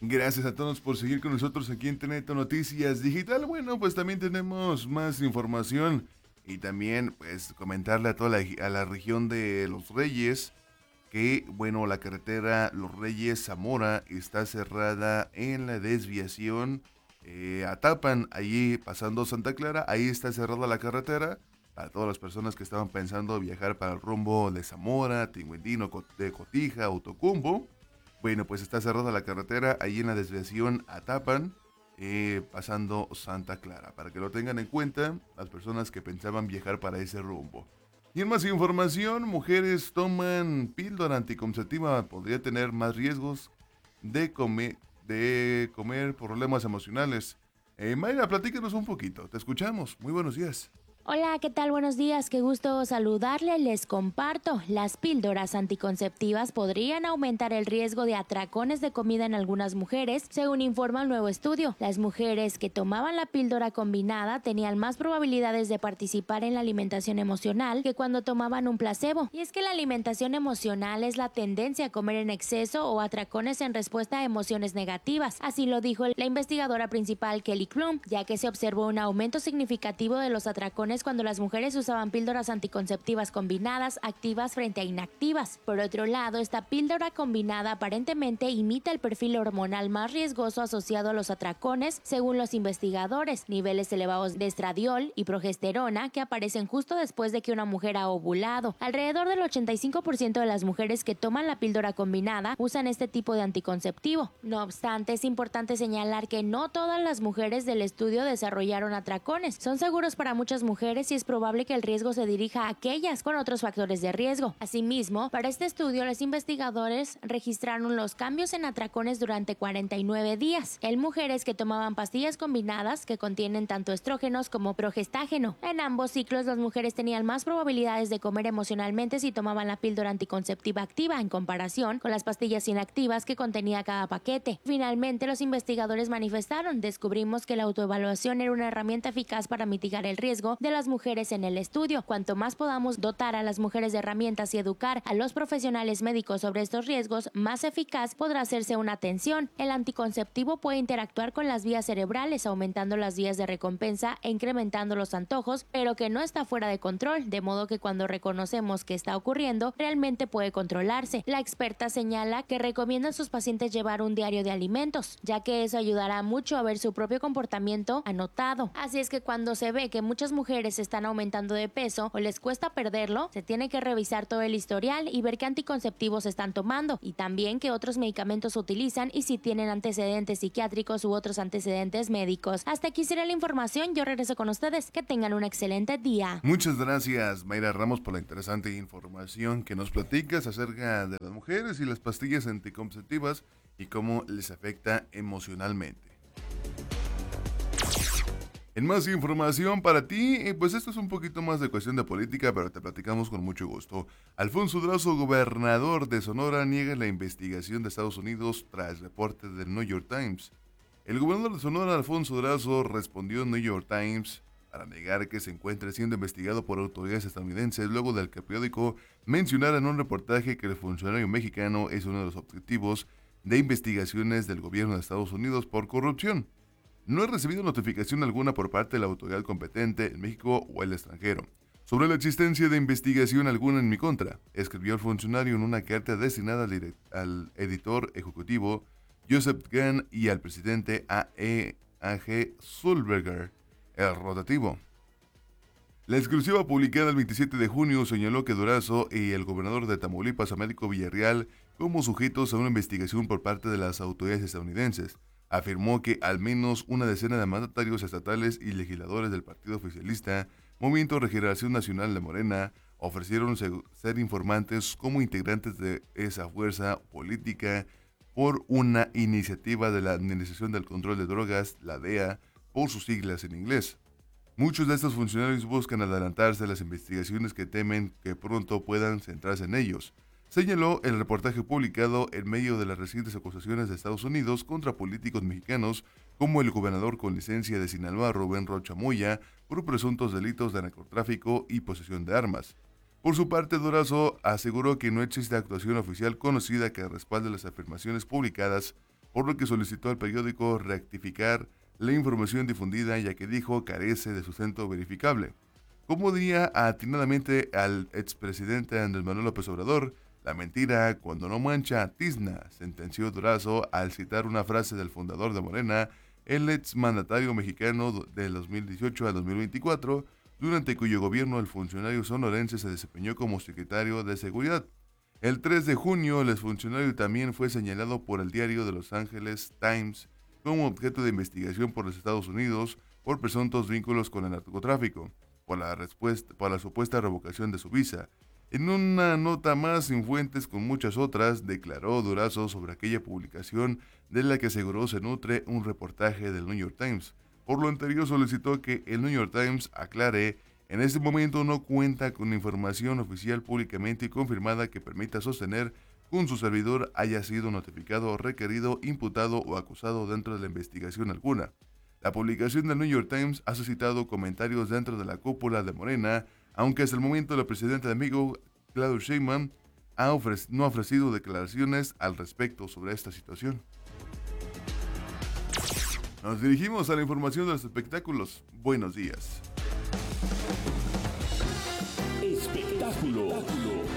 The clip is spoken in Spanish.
Gracias a todos por seguir con nosotros aquí en Teneto Noticias Digital. Bueno, pues también tenemos más información y también pues comentarle a a la región de Los Reyes que, bueno, la carretera Los Reyes Zamora está cerrada en la desviación a Tapan, allí pasando Santa Clara, ahí está cerrada la carretera para todas las personas que estaban pensando viajar para el rumbo de Zamora, Tingüindino, de Cotija, Autocumbo. Bueno, pues está cerrada la carretera ahí en la desviación a Tapan, pasando Santa Clara, para que lo tengan en cuenta las personas que pensaban viajar para ese rumbo. Y en más información, mujeres toman píldora anticonceptiva, podría tener más riesgos de comer problemas emocionales. Mayra, platícanos un poquito, te escuchamos, muy buenos días. Hola, ¿qué tal? Buenos días, qué gusto saludarle. Les comparto, las píldoras anticonceptivas podrían aumentar el riesgo de atracones de comida en algunas mujeres, según informa un nuevo estudio. Las mujeres que tomaban la píldora combinada tenían más probabilidades de participar en la alimentación emocional que cuando tomaban un placebo. Y es que la alimentación emocional es la tendencia a comer en exceso o atracones en respuesta a emociones negativas. Así lo dijo la investigadora principal Kelly Klum, ya que se observó un aumento significativo de los atracones cuando las mujeres usaban píldoras anticonceptivas combinadas activas frente a inactivas. Por otro lado, esta píldora combinada aparentemente imita el perfil hormonal más riesgoso asociado a los atracones, según los investigadores, niveles elevados de estradiol y progesterona que aparecen justo después de que una mujer ha ovulado. Alrededor del 85% de las mujeres que toman la píldora combinada usan este tipo de anticonceptivo. No obstante, es importante señalar que no todas las mujeres del estudio desarrollaron atracones. Son seguros para muchas mujeres y es probable que el riesgo se dirija a aquellas con otros factores de riesgo. Asimismo, para este estudio, los investigadores registraron los cambios en atracones durante 49 días en mujeres que tomaban pastillas combinadas que contienen tanto estrógenos como progestágeno. En ambos ciclos, las mujeres tenían más probabilidades de comer emocionalmente si tomaban la píldora anticonceptiva activa en comparación con las pastillas inactivas que contenía cada paquete. Finalmente, los investigadores manifestaron: descubrimos que la autoevaluación era una herramienta eficaz para mitigar el riesgo de las mujeres en el estudio. Cuanto más podamos dotar a las mujeres de herramientas y educar a los profesionales médicos sobre estos riesgos, más eficaz podrá hacerse una atención. El anticonceptivo puede interactuar con las vías cerebrales, aumentando las vías de recompensa e incrementando los antojos, pero que no está fuera de control, de modo que cuando reconocemos que está ocurriendo, realmente puede controlarse. La experta señala que recomienda a sus pacientes llevar un diario de alimentos, ya que eso ayudará mucho a ver su propio comportamiento anotado. Así es que cuando se ve que muchas mujeres están aumentando de peso o les cuesta perderlo, se tiene que revisar todo el historial y ver qué anticonceptivos están tomando y también qué otros medicamentos utilizan y si tienen antecedentes psiquiátricos u otros antecedentes médicos. Hasta aquí será la información, yo regreso con ustedes. Que tengan un excelente día. Muchas gracias, Mayra Ramos, por la interesante información que nos platicas acerca de las mujeres y las pastillas anticonceptivas y cómo les afecta emocionalmente. En más información para ti, pues esto es un poquito más de cuestión de política, pero te platicamos con mucho gusto. Alfonso Durazo, gobernador de Sonora, niega la investigación de Estados Unidos tras reportes del New York Times. El gobernador de Sonora, Alfonso Durazo, respondió en New York Times para negar que se encuentre siendo investigado por autoridades estadounidenses luego del que el periódico mencionara en un reportaje que el funcionario mexicano es uno de los objetivos de investigaciones del gobierno de Estados Unidos por corrupción. No he recibido notificación alguna por parte de la autoridad competente en México o el extranjero sobre la existencia de investigación alguna en mi contra, escribió el funcionario en una carta destinada al editor ejecutivo Joseph Gahn y al presidente A.G. Sulberger, el rotativo. La exclusiva publicada el 27 de junio señaló que Durazo y el gobernador de Tamaulipas, Américo Villarreal, como sujetos a una investigación por parte de las autoridades estadounidenses. Afirmó que al menos una decena de mandatarios estatales y legisladores del partido oficialista Movimiento de Regeneración Nacional de Morena ofrecieron ser informantes como integrantes de esa fuerza política por una iniciativa de la Administración del Control de Drogas, la DEA, por sus siglas en inglés. Muchos de estos funcionarios buscan adelantarse a las investigaciones que temen que pronto puedan centrarse en ellos, señaló el reportaje publicado en medio de las recientes acusaciones de Estados Unidos contra políticos mexicanos como el gobernador con licencia de Sinaloa, Rubén Rocha Moya, por presuntos delitos de narcotráfico y posesión de armas. Por su parte, Durazo aseguró que no existe actuación oficial conocida que respalde las afirmaciones publicadas por lo que solicitó al periódico rectificar la información difundida, ya que dijo carece de sustento verificable. Como diría atinadamente al expresidente Andrés Manuel López Obrador, la mentira cuando no mancha tizna, sentenció Durazo al citar una frase del fundador de Morena, el exmandatario mexicano del 2018 al 2024, durante cuyo gobierno el funcionario sonorense se desempeñó como secretario de Seguridad. El 3 de junio, el exfuncionario también fue señalado por el diario de Los Angeles Times como objeto de investigación por los Estados Unidos por presuntos vínculos con el narcotráfico, por la supuesta revocación de su visa. En una nota más sin fuentes con muchas otras, declaró Durazo sobre aquella publicación de la que aseguró se nutre un reportaje del New York Times. Por lo anterior solicitó que el New York Times aclare, en este momento no cuenta con información oficial públicamente y confirmada que permita sostener que un su servidor haya sido notificado, requerido, imputado o acusado dentro de la investigación alguna. La publicación del New York Times ha suscitado comentarios dentro de la cúpula de Morena, aunque hasta el momento la presidenta de México, Claudia Sheinbaum, no ha ofrecido declaraciones al respecto sobre esta situación. Nos dirigimos a la información de los espectáculos. Buenos días. Espectáculo.